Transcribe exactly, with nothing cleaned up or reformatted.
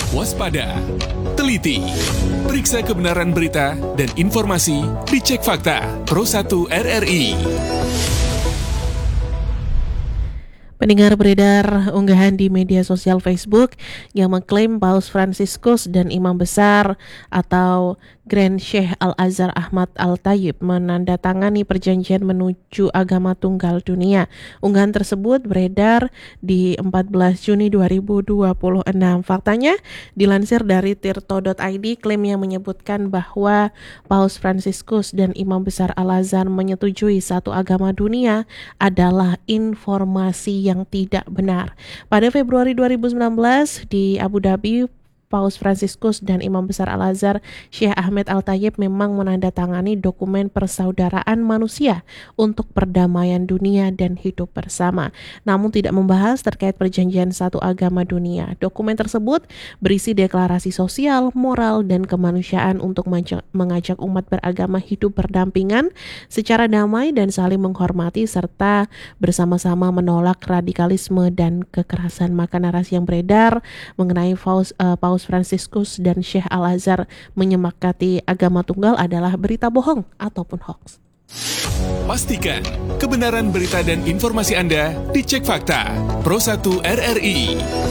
Waspada, teliti, periksa kebenaran berita dan informasi dicek fakta Pro satu R R I. Pendengar, beredar unggahan di media sosial Facebook yang mengklaim Paus Fransiskus dan Imam Besar atau Grand Sheikh Al-Azhar Ahmad Al-Thayyib menandatangani perjanjian menuju agama tunggal dunia. Unggahan tersebut beredar di empat belas Juni dua ribu dua puluh enam. Faktanya, dilansir dari tirto dot i d, klaim yang menyebutkan bahwa Paus Fransiskus dan Imam Besar Al-Azhar menyetujui satu agama dunia adalah informasi yang tidak benar. Pada Februari dua ribu sembilan belas di Abu Dhabi, Paus Fransiskus dan Imam Besar Al-Azhar Syekh Ahmad Al-Thayyib memang menandatangani dokumen persaudaraan manusia untuk perdamaian dunia dan hidup bersama, namun tidak membahas terkait perjanjian satu agama dunia. Dokumen tersebut berisi deklarasi sosial, moral, dan kemanusiaan untuk mengajak umat beragama hidup berdampingan secara damai dan saling menghormati, serta bersama-sama menolak radikalisme dan kekerasan. Maka narasi yang beredar mengenai Paus, uh, Paus Fransiskus dan Syekh Al-Azhar menyepakati agama tunggal adalah berita bohong ataupun hoax. Pastikan kebenaran berita dan informasi Anda dicek fakta Pro satu R R I.